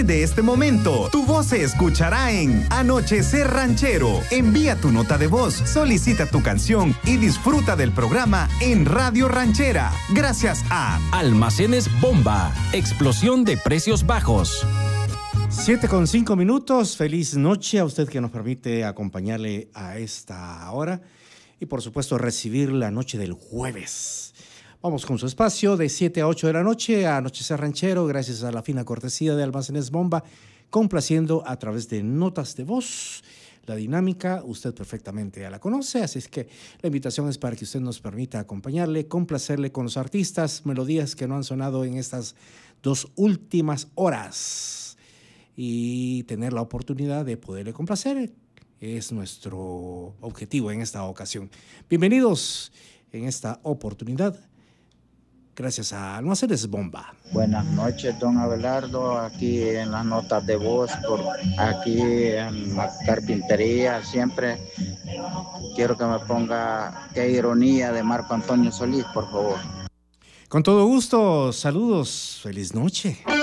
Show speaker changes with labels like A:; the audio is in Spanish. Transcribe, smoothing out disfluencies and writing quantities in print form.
A: De este momento, tu voz se escuchará en Anochecer Ranchero. Envía tu nota de voz, solicita tu canción y disfruta del programa en Radio Ranchera. Gracias a
B: Almacenes Bomba, explosión de precios bajos.
C: 7:05. Feliz noche a usted que nos permite acompañarle a esta hora y por supuesto recibir la noche del jueves. Vamos con su espacio de 7 a 8 de la noche a Anochecer Ranchero, gracias a la fina cortesía de Almacenes Bomba, complaciendo a través de notas de voz. La dinámica usted perfectamente ya la conoce, así es que la invitación es para que usted nos permita acompañarle, complacerle con los artistas, melodías que no han sonado en estas 2 últimas horas y tener la oportunidad de poderle complacer. Es nuestro objetivo en esta ocasión. Bienvenidos en esta oportunidad. Gracias a Almacenes Bomba.
D: Buenas noches, don Abelardo, aquí en las notas de voz, aquí en la carpintería, siempre quiero que me ponga Qué ironía de Marco Antonio Solís, por favor.
C: Con todo gusto, saludos, feliz noche.